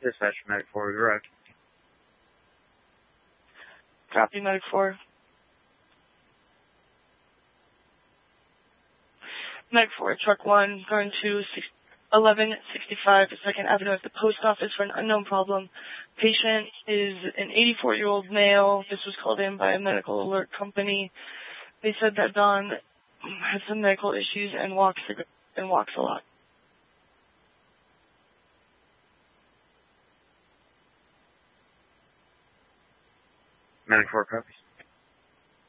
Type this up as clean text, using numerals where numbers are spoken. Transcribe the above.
Dispatch, Medic 4, we arrived. Copy, Medic 4. Medic 4, Truck 1, going to 1165 2nd Avenue at the post office for an unknown problem. Patient is an 84-year-old male. This was called in by a medical alert company. They said that Don has some medical issues and walks a lot. Medic 4 copies.